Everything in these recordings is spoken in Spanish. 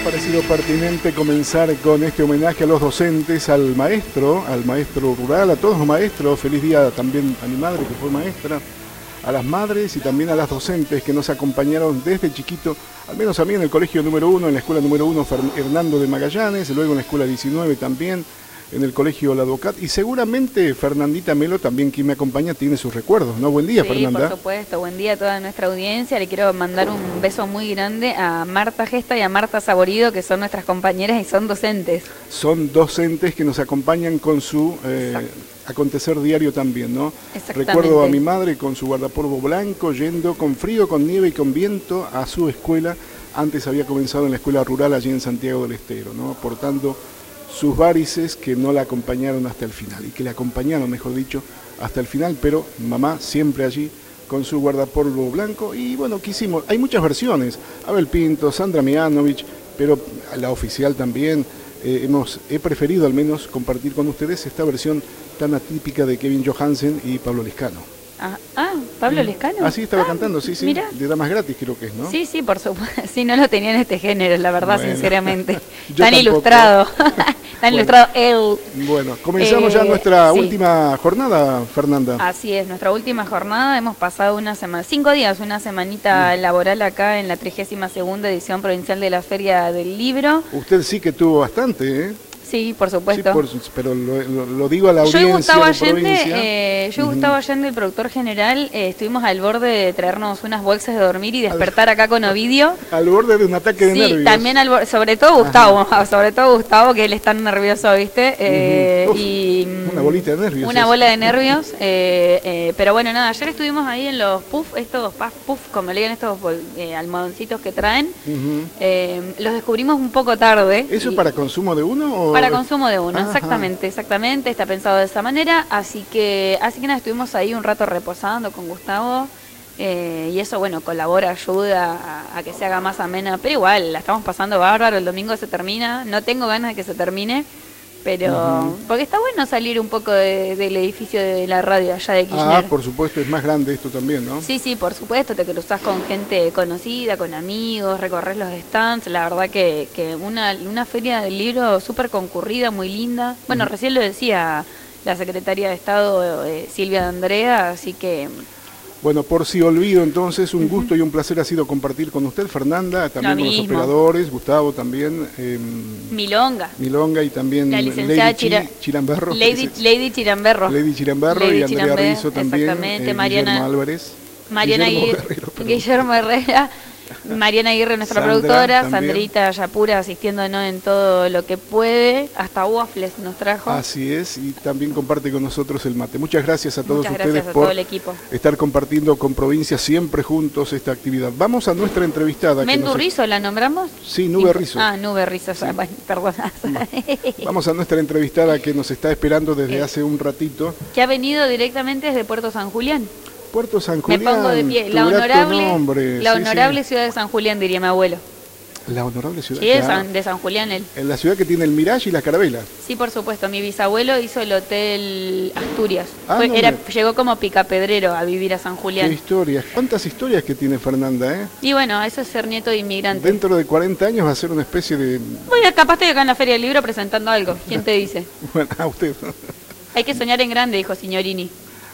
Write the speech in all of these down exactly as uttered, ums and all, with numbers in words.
parecido pertinente comenzar con este homenaje a los docentes, al maestro, al maestro rural, a todos los maestros. Feliz día también a mi madre, que fue maestra, a las madres y también a las docentes que nos acompañaron desde chiquito, al menos a mí en el colegio número uno, en la escuela número uno Hernando de Magallanes, luego en la escuela diecinueve también, en el colegio La Docat, y seguramente Fernandita Melo también, quien me acompaña, tiene sus recuerdos, ¿no? Buen día, sí, Fernanda. Por supuesto, buen día a toda nuestra audiencia. Le quiero mandar un beso muy grande a Marta Gesta y a Marta Saborido, que son nuestras compañeras y son docentes. Son docentes que nos acompañan con su eh, acontecer diario también, ¿no? Recuerdo a mi madre con su guardapolvo blanco, yendo con frío, con nieve y con viento a su escuela. Antes había comenzado en la escuela rural allí en Santiago del Estero, ¿no? Portando sus varices que no la acompañaron hasta el final, y que le acompañaron, mejor dicho, hasta el final, pero mamá siempre allí con su guardapolvo blanco. Y bueno, ¿qué hicimos? Hay muchas versiones, Abel Pinto, Sandra Mianovich, pero la oficial también. Eh, hemos, he preferido al menos compartir con ustedes esta versión tan atípica de Kevin Johansen y Pablo Lescano. Ah, ah Pablo Lescano. Ah, sí, estaba ah, cantando, sí, sí, mira. de Damas Gratis creo que es, ¿no? Sí, sí, por supuesto. Sí, no lo tenía en este género, la verdad, bueno, sinceramente. tampoco. Tan ilustrado, tan bueno, ilustrado él. Bueno, comenzamos eh, ya nuestra sí. última jornada, Fernanda. Así es, nuestra última jornada. Hemos pasado una semana, cinco días, una semanita mm. laboral acá en la trigésima segunda edición provincial de la Feria del Libro. Usted sí que tuvo bastante, ¿eh? Sí, por supuesto. Sí, por, pero lo, lo, lo digo a la audiencia. Yo y Gustavo de Allende, eh, yo y Gustavo Allende, el productor general, eh, estuvimos al borde de traernos unas bolsas de dormir y despertar acá con Ovidio. Al borde de un ataque de sí, nervios. Sí, también al sobre todo Gustavo, Ajá. sobre todo Gustavo, que él es tan nervioso, ¿viste? Eh, uh -huh. Uf, y una bolita de nervios. Una bola de nervios. eh, eh, pero bueno, nada, ayer estuvimos ahí en los puff, estos puff, puff como le digan estos eh, almohadoncitos que traen. Uh -huh. eh, los descubrimos un poco tarde. ¿Eso y, para consumo de uno? O... Para consumo de uno. Ajá. Exactamente, exactamente, está pensado de esa manera, así que así que nada, estuvimos ahí un rato reposando con Gustavo, eh, y eso, bueno, colabora, ayuda a, a que se haga más amena, pero igual, la estamos pasando bárbaro, el domingo se termina, no tengo ganas de que se termine, pero uh-huh. porque está bueno salir un poco de, del edificio de la radio allá de Kirchner. Ah, por supuesto, es más grande esto también, ¿no? Sí, sí, por supuesto, te cruzás con gente conocida, con amigos, recorres los stands, la verdad que, que una, una feria del libro súper concurrida, muy linda. Bueno, uh-huh. recién lo decía la secretaria de Estado, eh, Silvia de Andrea, así que... Bueno, por si olvido, entonces, un gusto uh-huh. y un placer ha sido compartir con usted, Fernanda, también con los operadores, Gustavo también. Eh, Milonga. Milonga y también la licenciada Lady Chira Chiramberro. Lady, Lady Chiramberro. Lady Chiramberro Lady y Andrea Chiramberro, Rizzo también. Exactamente, eh, Mariana Guillermo Álvarez. Mariana Guillermo Aguirre, Herrero, Guillermo Herrera. Mariana Aguirre, nuestra Sandra, productora, también. Sandrita Yapura asistiéndonos en todo lo que puede, hasta waffles nos trajo. Así es, y también comparte con nosotros el mate. Muchas gracias a todos Muchas ustedes gracias a por todo el equipo. estar compartiendo con Provincia siempre juntos esta actividad. Vamos a nuestra entrevistada. ¿Mendu Rizzo la nombramos? Sí, Nube Rizzo. Ah, Nube Rizzo, sí. Bueno, perdona. Vamos a nuestra entrevistada que nos está esperando desde eh. hace un ratito. Que ha venido directamente desde Puerto San Julián. Puerto San Julián. Me pongo de pie. La honorable, la honorable sí, sí. ciudad de San Julián, diría mi abuelo. La honorable ciudad. Sí, de San, de San Julián él. En la ciudad que tiene el Mirage y las Carabelas. Sí, por supuesto. Mi bisabuelo hizo el hotel Asturias. Ah, Fue, no, era, me... Llegó como picapedrero a vivir a San Julián. Qué historias. ¿Cuántas historias que tiene Fernanda, eh? Y bueno, eso es ser nieto de inmigrante. Dentro de cuarenta años va a ser una especie de... Bueno, capaz estoy acá en la Feria del Libro presentando algo. ¿Quién te dice? Bueno, a usted. Hay que soñar en grande, dijo Signorini.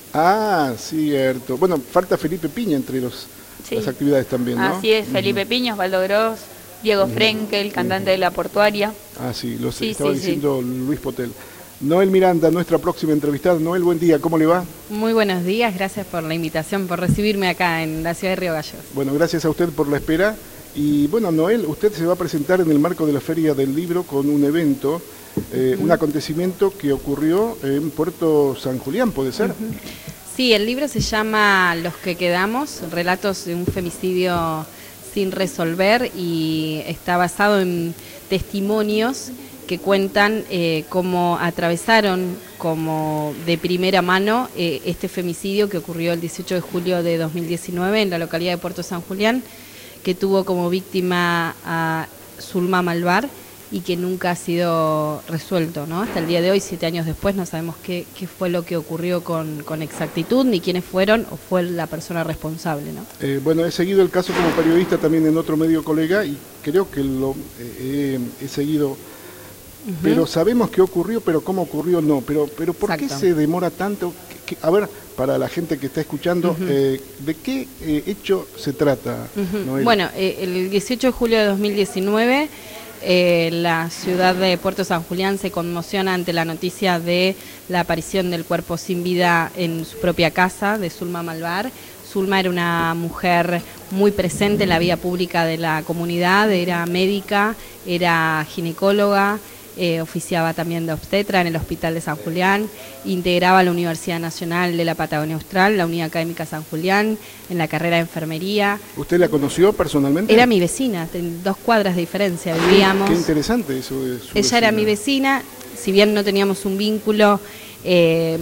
Ah, cierto. Bueno, falta Felipe Piña entre los, sí. las actividades también, ¿no? Así es, Felipe uh-huh. Piña, Osvaldo Gross, Diego uh-huh. Frenkel, cantante uh-huh. de La Portuaria. Ah, sí, lo sí, estaba sí, diciendo sí. Luis Potel. Noel Miranda, nuestra próxima entrevistada. Noel, buen día, ¿cómo le va? Muy buenos días, gracias por la invitación, por recibirme acá en la ciudad de Río Gallegos. Bueno, gracias a usted por la espera. Y bueno, Noel, usted se va a presentar en el marco de la Feria del Libro con un evento, eh, uh-huh. un acontecimiento que ocurrió en Puerto San Julián, ¿puede ser? Uh-huh. Sí, el libro se llama Los que quedamos, relatos de un femicidio sin resolver, y está basado en testimonios que cuentan eh, cómo atravesaron como de primera mano eh, este femicidio que ocurrió el dieciocho de julio de dos mil diecinueve en la localidad de Puerto San Julián, que tuvo como víctima a Zulma Malvar, y que nunca ha sido resuelto, ¿no? Hasta el día de hoy, siete años después, no sabemos qué, qué fue lo que ocurrió con, con exactitud, ni quiénes fueron o fue la persona responsable, ¿no? Eh, bueno, he seguido el caso como periodista también en otro medio colega y creo que lo eh, he seguido, uh-huh. Pero sabemos qué ocurrió, pero cómo ocurrió no, pero, pero ¿por Exacto. qué se demora tanto? ¿Qué, qué, a ver, para la gente que está escuchando, uh-huh. eh, ¿de qué eh, hecho se trata, uh-huh. Noel? Bueno, eh, el dieciocho de julio de dos mil diecinueve... Eh, la ciudad de Puerto San Julián se conmociona ante la noticia de la aparición del cuerpo sin vida en su propia casa de Zulma Malvar. Zulma era una mujer muy presente en la vida pública de la comunidad, era médica, era ginecóloga, eh, oficiaba también de obstetra en el Hospital de San Julián, integraba la Universidad Nacional de la Patagonia Austral, la Unidad Académica San Julián, en la carrera de enfermería. ¿Usted la conoció personalmente? Era mi vecina, en dos cuadras de diferencia vivíamos. Qué interesante eso de su Ella vecina. Era mi vecina, si bien no teníamos un vínculo eh,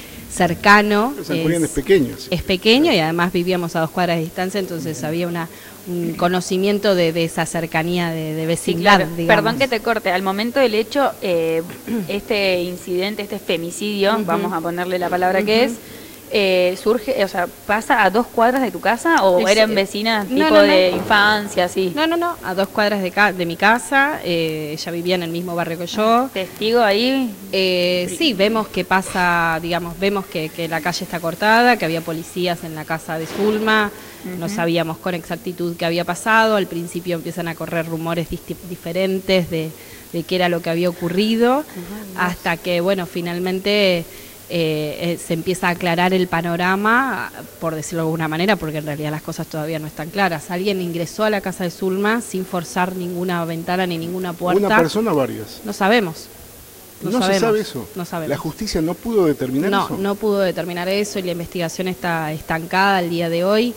cercano. San Julián es, es pequeño. Sí. Es pequeño y además vivíamos a dos cuadras de distancia, entonces uh-huh. había una... un conocimiento de, de esa cercanía de, de vecindad, sí, claro. Perdón que te corte, al momento del hecho, eh, este incidente, este femicidio, uh-huh. vamos a ponerle la palabra uh-huh. que es, eh, surge, o sea, ¿pasa a dos cuadras de tu casa o es, eran vecinas no, tipo no, no. de infancia, así? No, no, no, a dos cuadras de, ca de mi casa, eh, ella vivía en el mismo barrio que yo. ¿Testigo ahí? Eh, sí, vemos que pasa, digamos, vemos que, que la calle está cortada, que había policías en la casa de Zulma. No sabíamos con exactitud qué había pasado, al principio empiezan a correr rumores diferentes de, de qué era lo que había ocurrido, uh-huh, hasta que, bueno, finalmente eh, eh, se empieza a aclarar el panorama, por decirlo de alguna manera, porque en realidad las cosas todavía no están claras. Alguien ingresó a la casa de Zulma sin forzar ninguna ventana ni ninguna puerta. ¿Una persona o varias? No sabemos. No, no se sabe eso. No sabemos. ¿La justicia no pudo determinar no, eso? No, no pudo determinar eso y la investigación está estancada al día de hoy.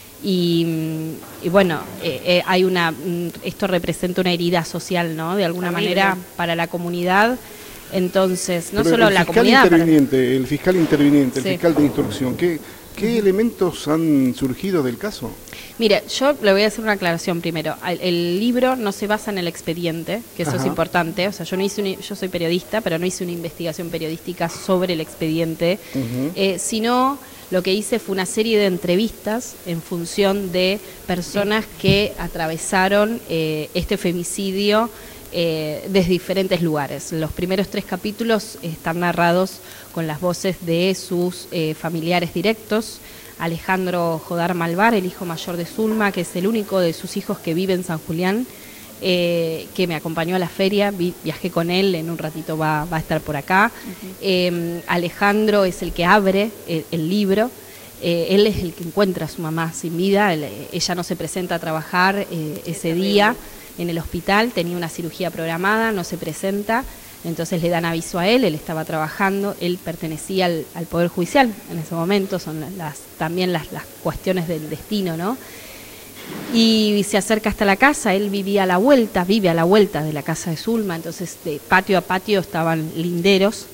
Y, y bueno, eh, eh, hay una esto representa una herida social, ¿no? De alguna Amiga. manera para la comunidad. Entonces, no Pero solo el la fiscal comunidad. Interviniente, para... El fiscal interviniente, sí. el fiscal de instrucción, ¿qué, qué uh-huh. elementos han surgido del caso? Mire, yo le voy a hacer una aclaración primero. El, el libro no se basa en el expediente, que eso Ajá. es importante. O sea, yo no hice un, yo soy periodista, pero no hice una investigación periodística sobre el expediente, uh-huh. eh, sino lo que hice fue una serie de entrevistas en función de personas que atravesaron eh, este femicidio eh, desde diferentes lugares. Los primeros tres capítulos están narrados con las voces de sus eh, familiares directos. Alejandro Jodar Malvar, el hijo mayor de Zulma, que es el único de sus hijos que vive en San Julián, eh, que me acompañó a la feria, vi, viajé con él, en un ratito va, va a estar por acá. Uh-huh. eh, Alejandro es el que abre el, el libro, eh, él es el que encuentra a su mamá sin vida, él, ella no se presenta a trabajar eh, ese día en el hospital, tenía una cirugía programada, no se presenta. Entonces le dan aviso a él, él estaba trabajando, él pertenecía al, al Poder Judicial en ese momento, son las, también las, las cuestiones del destino, ¿no? Y se acerca hasta la casa, él vivía a la vuelta, vive a la vuelta de la casa de Zulma, entonces de patio a patio estaban linderos,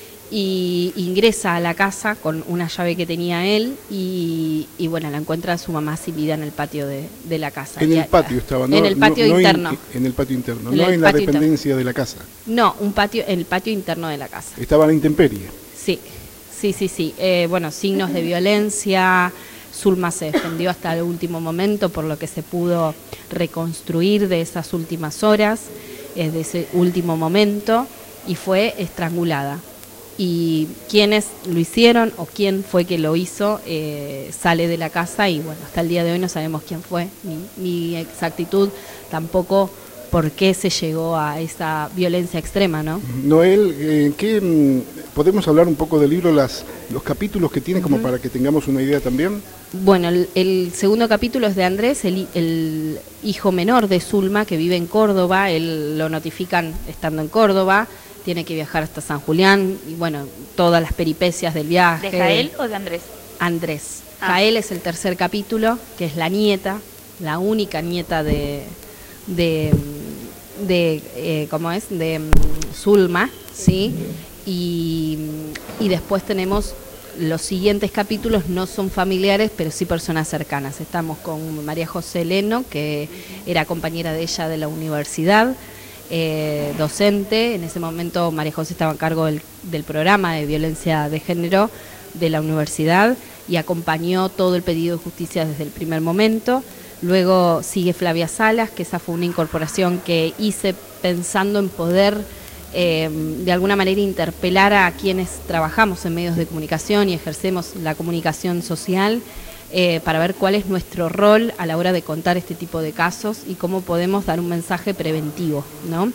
y ingresa a la casa con una llave que tenía él y, y bueno, la encuentra a su mamá sin vida en el patio de, de la casa. En y el patio a, estaba, ¿no? En el patio no, interno. No en, en el patio interno, en no en la dependencia interno. de la casa. No, un patio, en el patio interno de la casa. Estaba a la intemperie. Sí, sí, sí, sí. Eh, bueno, signos de violencia. Zulma se defendió hasta el último momento, por lo que se pudo reconstruir de esas últimas horas, eh, de ese último momento, y fue estrangulada. Y quienes lo hicieron o quién fue que lo hizo eh, sale de la casa y bueno, hasta el día de hoy no sabemos quién fue, ni, ni exactitud, tampoco por qué se llegó a esa violencia extrema, ¿no? Noel, eh, ¿qué, ¿podemos hablar un poco del libro, las, los capítulos que tiene, como uh-huh. para que tengamos una idea también? Bueno, el, el segundo capítulo es de Andrés, el, el hijo menor de Zulma, que vive en Córdoba, él lo notifican estando en Córdoba, tiene que viajar hasta San Julián, y bueno, todas las peripecias del viaje. ¿De Jael o de Andrés? Andrés. Ah. Jael es el tercer capítulo, que es la nieta, la única nieta de, de, de eh, ¿cómo es? De um, Zulma, ¿sí? Y, y después tenemos los siguientes capítulos, no son familiares, pero sí personas cercanas. Estamos con María José Leno, que era compañera de ella de la universidad. eh, docente. En ese momento María José estaba a cargo del, del programa de violencia de género de la universidad y acompañó todo el pedido de justicia desde el primer momento. Luego sigue Flavia Salas, que esa fue una incorporación que hice pensando en poder eh, de alguna manera interpelar a quienes trabajamos en medios de comunicación y ejercemos la comunicación social eh, para ver cuál es nuestro rol a la hora de contar este tipo de casos y cómo podemos dar un mensaje preventivo, ¿no?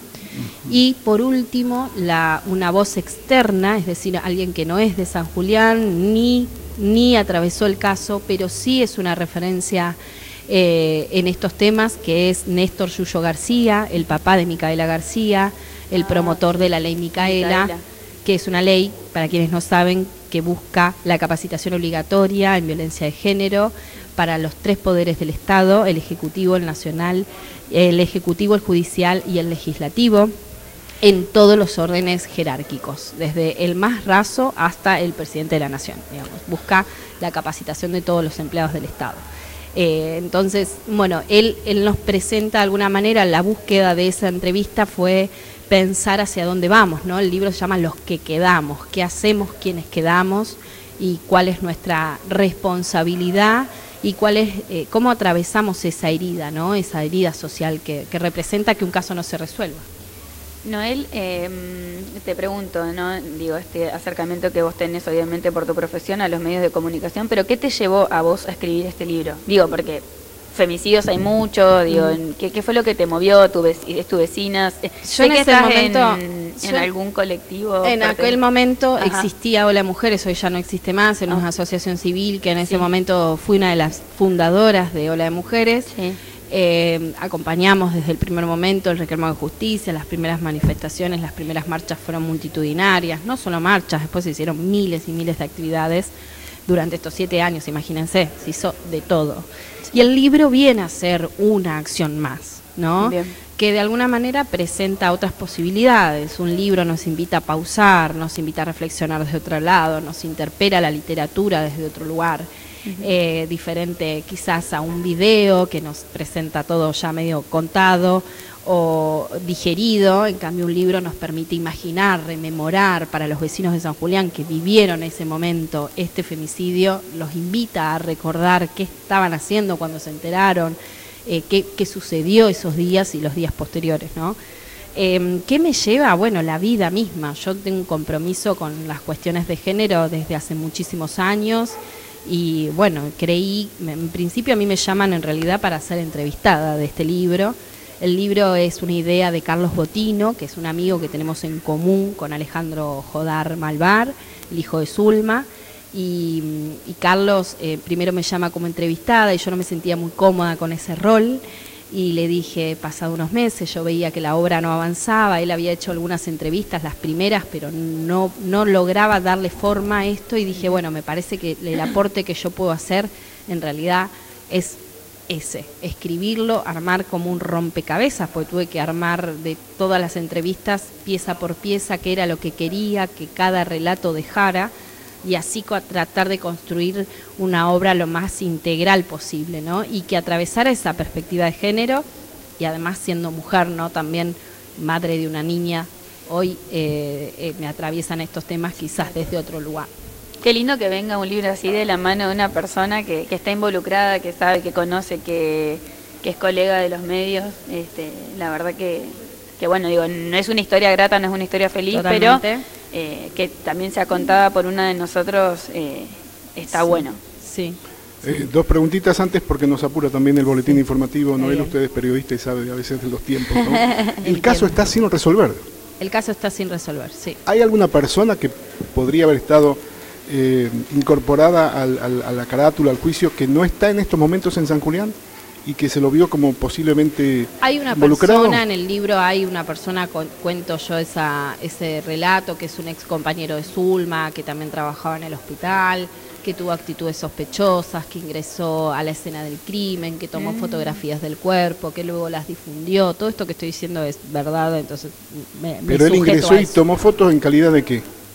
Y por último, la, una voz externa, es decir, alguien que no es de San Julián ni, ni atravesó el caso, pero sí es una referencia Eh, en estos temas, que es Néstor Yuyo García, el papá de Micaela García, el ah, promotor de la ley Micaela, Micaela, que es una ley, para quienes no saben, que busca la capacitación obligatoria en violencia de género para los tres poderes del Estado, el Ejecutivo, el Nacional, el Ejecutivo, el Judicial y el Legislativo, en todos los órdenes jerárquicos, desde el más raso hasta el presidente de la Nación, digamos. Busca la capacitación de todos los empleados del Estado. Eh, entonces, bueno, él, él nos presenta de alguna manera, la búsqueda de esa entrevista fue pensar hacia dónde vamos, ¿no? El libro se llama Los que quedamos, qué hacemos quienes quedamos y cuál es nuestra responsabilidad y cuál es, eh, cómo atravesamos esa herida, ¿no? Esa herida social que, que representa que un caso no se resuelva. Noel, eh, te pregunto, ¿no? Digo, este acercamiento que vos tenés obviamente por tu profesión a los medios de comunicación, pero ¿qué te llevó a vos a escribir este libro? Digo, porque femicidios hay muchos, digo, ¿qué, qué fue lo que te movió? ¿Tu vec ¿Tu vecinas? Yo en ese momento, en, en algún colectivo. En aquel momento Ajá. existía Hola Mujeres, hoy ya no existe más, en ah. una asociación civil que en ese sí. momento fui una de las fundadoras de Hola Mujeres. Sí. Eh, acompañamos desde el primer momento el reclamo de justicia, las primeras manifestaciones, las primeras marchas fueron multitudinarias, no solo marchas, después se hicieron miles y miles de actividades durante estos siete años, imagínense, se hizo de todo. Y el libro viene a ser una acción más, ¿no? Bien. Que de alguna manera presenta otras posibilidades. Un libro nos invita a pausar, nos invita a reflexionar desde otro lado, nos interpela la literatura desde otro lugar. Uh-huh. eh, diferente quizás a un video que nos presenta todo ya medio contado o digerido. En cambio un libro nos permite imaginar, rememorar para los vecinos de San Julián que vivieron ese momento este femicidio, los invita a recordar qué estaban haciendo cuando se enteraron, eh, qué, qué sucedió esos días y los días posteriores, ¿no? Eh, ¿Qué me lleva? Bueno, la vida misma. Yo tengo un compromiso con las cuestiones de género desde hace muchísimos años. Y bueno, creí, en principio a mí me llaman en realidad para ser entrevistada de este libro. El libro es una idea de Carlos Botino, que es un amigo que tenemos en común con Alejandro Jodar Malvar, el hijo de Zulma. Y, y Carlos eh, primero me llama como entrevistada y yo no me sentía muy cómoda con ese rol. Y le dije, pasado unos meses, yo veía que la obra no avanzaba, él había hecho algunas entrevistas, las primeras, pero no, no lograba darle forma a esto, y dije, bueno, me parece que el aporte que yo puedo hacer en realidad es ese, escribirlo, armar como un rompecabezas, porque tuve que armar de todas las entrevistas, pieza por pieza, qué era lo que quería que cada relato dejara, y así tratar de construir una obra lo más integral posible, ¿no? Y que atravesara esa perspectiva de género, y además siendo mujer, ¿no? También madre de una niña, hoy eh, eh, me atraviesan estos temas quizás desde otro lugar. Qué lindo que venga un libro así de la mano de una persona que, que está involucrada, que sabe, que conoce, que, que es colega de los medios. Este, la verdad que, que, bueno, digo, no es una historia grata, no es una historia feliz, Totalmente. pero... Eh, que también sea contada por una de nosotros, eh, está sí, bueno. Sí. Eh, dos preguntitas antes porque nos apura también el boletín sí. informativo. Noel, usted es periodista y sabe a veces de los tiempos, ¿no? El caso está sin resolver. El caso está sin resolver, sí. ¿Hay alguna persona que podría haber estado eh, incorporada al, al, a la carátula, al juicio, que no está en estos momentos en San Julián y que se lo vio como posiblemente hay una involucrado? Persona en el libro, hay una persona, con, cuento yo esa, ese relato, que es un ex compañero de Zulma, que también trabajaba en el hospital, que tuvo actitudes sospechosas, que ingresó a la escena del crimen, que tomó mm. fotografías del cuerpo, que luego las difundió. Todo esto que estoy diciendo es verdad, entonces me, me Pero él ingresó y tomó fotos ¿en calidad de qué?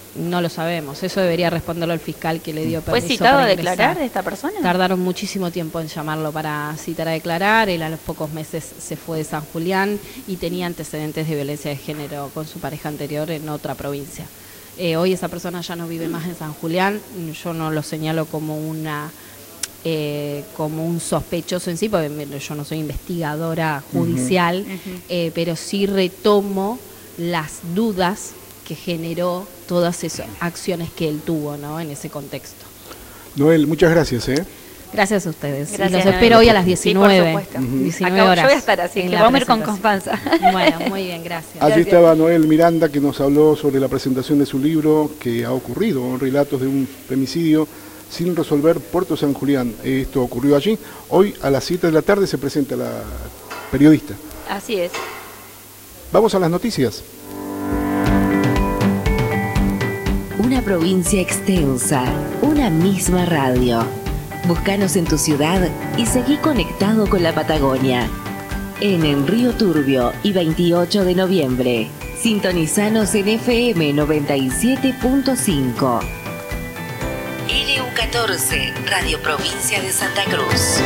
No lo sabemos, eso debería responderlo el fiscal que le dio permiso. ¿Fue citado para a ingresar. declarar esta persona? Tardaron muchísimo tiempo en llamarlo para citar a declarar, él a los pocos meses se fue de San Julián y tenía antecedentes de violencia de género con su pareja anterior en otra provincia. Eh, hoy esa persona ya no vive más en San Julián, yo no lo señalo como una... Eh, como un sospechoso en sí, porque yo no soy investigadora judicial, uh-huh. eh, pero sí retomo las dudas que generó todas esas acciones que él tuvo, ¿no? En ese contexto. Noel, muchas gracias, ¿eh? Gracias a ustedes. Gracias, y los espero Noel. hoy a las diecinueve. Sí, por supuesto. Uh-huh. diecinueve Acá, horas. yo voy a estar así, que vamos a ir con Constanza. Bueno, muy bien, gracias. Allí gracias. estaba Noel Miranda, que nos habló sobre la presentación de su libro que ha ocurrido, relatos de un femicidio sin resolver, Puerto San Julián. Esto ocurrió allí. Hoy a las siete de la tarde se presenta la periodista. Así es. Vamos a las noticias. Una provincia extensa, una misma radio. Búscanos en tu ciudad y seguí conectado con la Patagonia. En el Río Turbio y veintiocho de noviembre. Sintonizanos en F M noventa y siete punto cinco. L U catorce, Radio Provincia de Santa Cruz.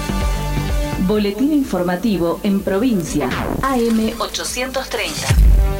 Boletín informativo en provincia. A M ochocientos treinta.